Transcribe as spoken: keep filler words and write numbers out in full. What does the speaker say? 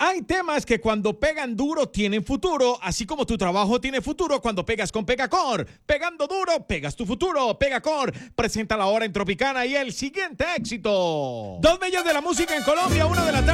Hay temas que cuando pegan duro tienen futuro, así como tu trabajo tiene futuro cuando pegas con Pegacor. Pegando duro, pegas tu futuro. Pegacor presenta la hora en Tropicana y el siguiente éxito. Dos bellos de la música en Colombia, una de la tarde.